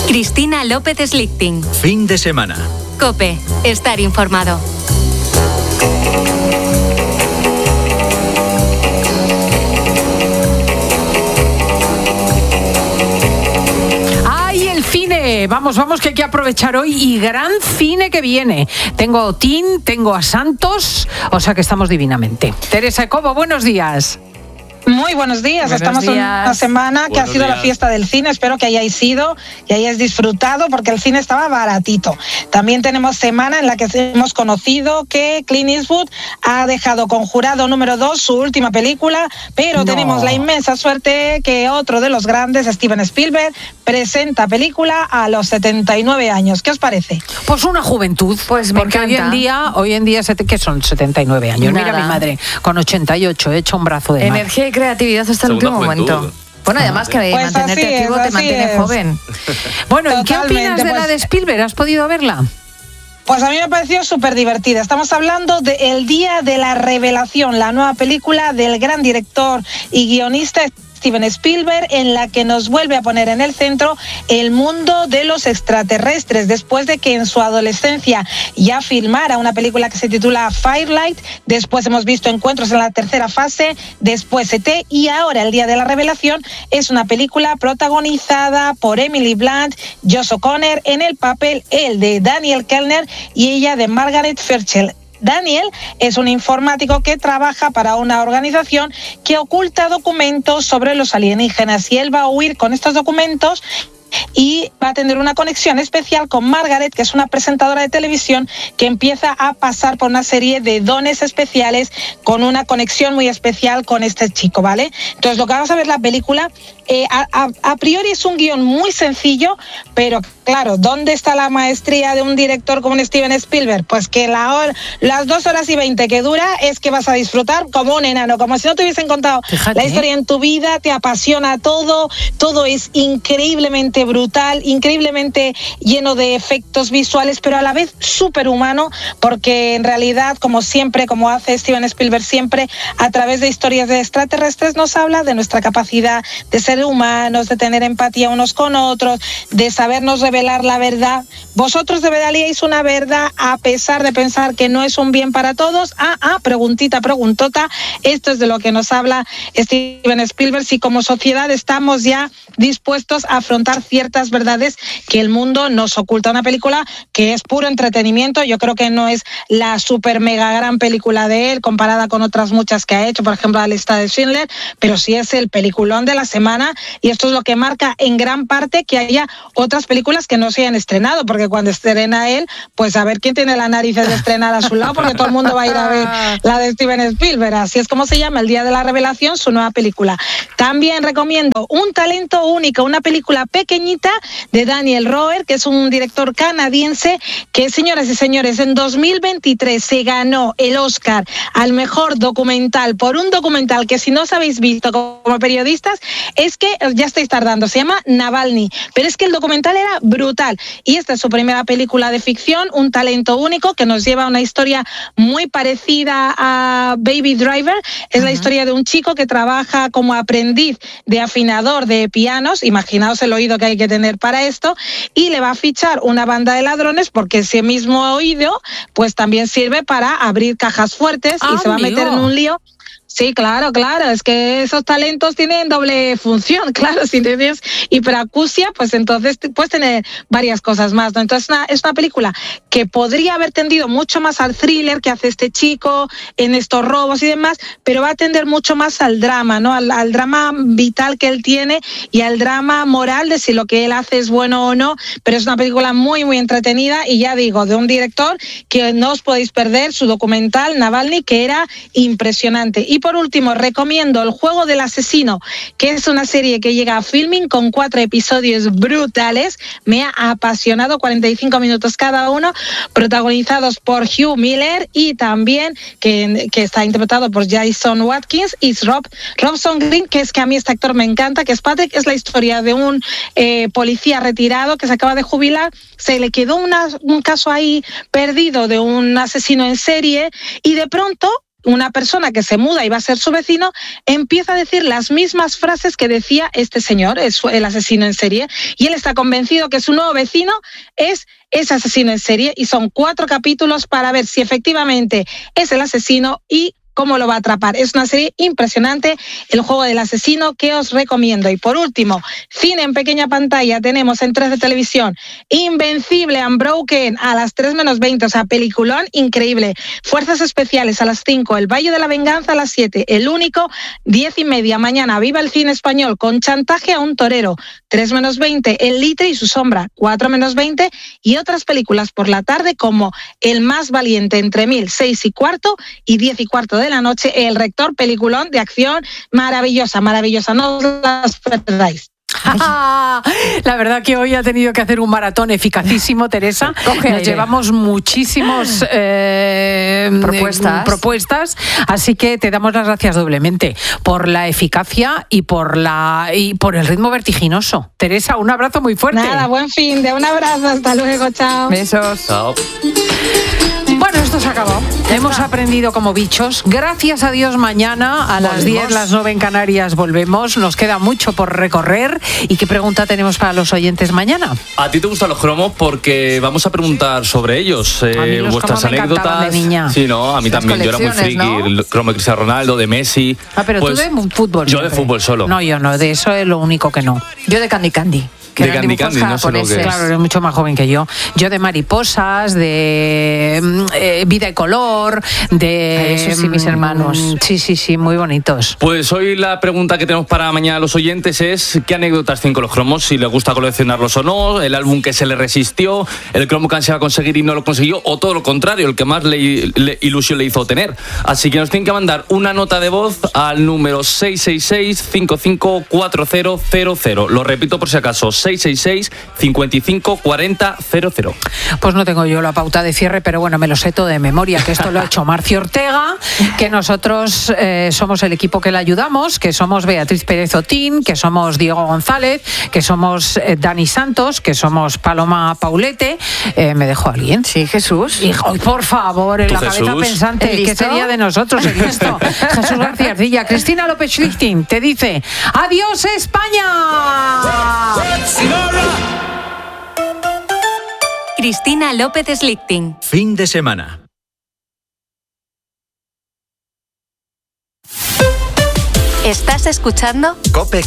Cristina López Slichting. Fin de semana. COPE. Estar informado. Vamos, que hay que aprovechar hoy y gran cine que viene. Tengo a Otín, tengo a Santos, o sea que estamos divinamente. Teresa Cobo, buenos días. Muy buenos días. Estamos en una semana que ha sido la fiesta del cine. Espero que hayáis ido y hayáis disfrutado porque el cine estaba baratito. También tenemos semana en la que hemos conocido que Clint Eastwood ha dejado Conjurado número 2, su última película, pero tenemos la inmensa suerte que otro de los grandes, Steven Spielberg, presenta película a los 79 años. ¿Qué os parece? Pues una juventud. Pues me porque encanta. hoy en día, ¿qué son 79 años? Nada. Mira mi madre, con 88, hecha un brazo de mar. Energía y creatividad hasta el último momento. Bueno, además que Pues mantenerte activo te mantiene joven. Bueno, ¿y qué Totalmente, opinas de la de Spielberg? ¿Has podido verla? Pues a mí me pareció súper divertida. Estamos hablando de El Día de la Revelación, la nueva película del gran director y guionista Steven Spielberg, en la que nos vuelve a poner en el centro el mundo de los extraterrestres, después de que en su adolescencia ya filmara una película que se titula Firelight, después hemos visto Encuentros en la tercera fase, después ET, y ahora El Día de la Revelación es una película protagonizada por Emily Blunt, Josh O'Connor en el papel, él de Daniel Kellner y ella de Margaret Fairchild. Daniel es un informático que trabaja para una organización que oculta documentos sobre los alienígenas y él va a huir con estos documentos y va a tener una conexión especial con Margaret, que es una presentadora de televisión que empieza a pasar por una serie de dones especiales con una conexión muy especial con este chico, ¿vale? Entonces lo que vamos a ver la película, a priori es un guión muy sencillo, pero claro, ¿dónde está la maestría de un director como Steven Spielberg? Pues que las 2 horas y 20 que dura es que vas a disfrutar como un enano, como si no te hubiesen contado la historia en tu vida, te apasiona todo es increíblemente brutal, increíblemente lleno de efectos visuales, pero a la vez súper humano, porque en realidad, como siempre, como hace Steven Spielberg siempre, a través de historias de extraterrestres nos habla de nuestra capacidad de ser humanos, de tener empatía unos con otros, de sabernos revelar la verdad. ¿Vosotros de verdad haríais una verdad a pesar de pensar que no es un bien para todos? Preguntota. Esto es de lo que nos habla Steven Spielberg, si como sociedad estamos ya dispuestos a afrontar ciertas verdades que el mundo nos oculta. Una película que es puro entretenimiento. Yo creo que no es la super mega gran película de él comparada con otras muchas que ha hecho, por ejemplo la lista de Schindler, pero sí es el peliculón de la semana, y esto es lo que marca en gran parte que haya otras películas que no se hayan estrenado, porque cuando estrena él, pues a ver quién tiene la narices de estrenar a su lado, porque todo el mundo va a ir a ver la de Steven Spielberg. Así es como se llama, El Día de la Revelación, su nueva película. También recomiendo Un Talento Único, una película pequeñita de Daniel Rohrer, que es un director canadiense que, señoras y señores, en 2023 se ganó el Oscar al mejor documental por un documental que, si no os habéis visto como periodistas, es que ya estáis tardando. Se llama Navalny, pero es que el documental era brutal, y esta es su primera película de ficción, Un Talento Único, que nos lleva a una historia muy parecida a Baby Driver. Es la historia de un chico que trabaja como aprendiz de afinador de pianos, imaginaos el oído que hay que tener para esto, y le va a fichar una banda de ladrones porque ese mismo oído pues también sirve para abrir cajas fuertes, y se va a meter en un lío. Sí, claro, es que esos talentos tienen doble función, claro, si tienes hiperacusia, pues entonces puedes tener varias cosas más, ¿no? Entonces es una película que podría haber tendido mucho más al thriller que hace este chico en estos robos y demás, pero va a tender mucho más al drama, ¿no? Al drama vital que él tiene y al drama moral de si lo que él hace es bueno o no, pero es una película muy, muy entretenida, y ya digo, de un director que no os podéis perder, su documental Navalny, que era impresionante. Y por último, recomiendo El Juego del Asesino, que es una serie que llega a Filmin con 4 episodios brutales. Me ha apasionado, 45 minutos cada uno, protagonizados por Hugh Miller, y también que está interpretado por Jason Watkins y Robson Green, que es que a mí este actor me encanta, que es Patrick. Es la historia de un policía retirado que se acaba de jubilar, se le quedó un caso ahí perdido de un asesino en serie, y de pronto una persona que se muda y va a ser su vecino, empieza a decir las mismas frases que decía este señor, el asesino en serie, y él está convencido que su nuevo vecino es ese asesino en serie, y son 4 capítulos para ver si efectivamente es el asesino y cómo lo va a atrapar. Es una serie impresionante, El juego del asesino, que os recomiendo. Y por último, cine en pequeña pantalla, tenemos en 3 de televisión Invencible, Unbroken a las 3 menos 20, o sea, peliculón increíble. Fuerzas especiales a las 5, El Valle de la Venganza a las 7, El Único, 10:30, mañana Viva el cine español con Chantaje a un torero, 3 menos 20, El Litre y su sombra, 4 menos 20, y otras películas por la tarde como El más valiente entre 1000, 6 y cuarto y 10 y cuarto de la noche, El Rector, peliculón de acción maravillosa, no os las perdáis. La verdad que hoy ha tenido que hacer un maratón eficacísimo, Teresa. Nos llevamos muchísimas propuestas, así que te damos las gracias doblemente por la eficacia y por el ritmo vertiginoso. Teresa, un abrazo muy fuerte. Nada, buen fin de un abrazo, hasta luego, chao. Besos. Chao. Bueno, esto se acabó. Hemos aprendido como bichos. Gracias a Dios, mañana a las 10, las 9 en Canarias volvemos. Nos queda mucho por recorrer. ¿Y qué pregunta tenemos para los oyentes mañana? ¿A ti te gustan los cromos? Porque vamos a preguntar sobre ellos. A mí los vuestras cromos me encantaban anécdotas. de niña. Sí, no, a mí Las también. Yo era muy friki. ¿no? El cromo de Cristiano Ronaldo, de Messi. Pero pues, tú de fútbol. Yo siempre. de fútbol solo. No, yo no. De eso es lo único que no. Yo de Candy Candy. Que De eran Candy dibujos Candy, no sé lo que japoneses. es. Claro, eres mucho más joven que yo. Yo de mariposas, de vida y color, de... Eso sí, mis hermanos. Sí, muy bonitos. Pues hoy la pregunta que tenemos para mañana a los oyentes es ¿qué anécdotas tienen con los cromos? Si les gusta coleccionarlos o no, el álbum que se le resistió, el cromo que ansiaba conseguir y no lo consiguió, o todo lo contrario, el que más ilusión le hizo tener. Así que nos tienen que mandar una nota de voz al número 666-554000. Lo repito por si acaso, 666-554000. Pues no tengo yo la pauta de cierre, pero bueno, me lo sé todo de memoria, que esto lo ha hecho Marcio Ortega, que nosotros somos el equipo que le ayudamos, que somos Beatriz Pérez Otín, que somos Diego González, que somos Dani Santos, que somos Paloma Paulete. ¿Me dejó alguien? Sí, Jesús. Hijo, por favor, en la Jesús? cabeza pensante, ¿qué sería de nosotros en esto? Jesús García Arcilla. Cristina López Schlichting te dice ¡adiós, España! Cristina López Schlichting. Fin de semana. ¿Estás escuchando? COPE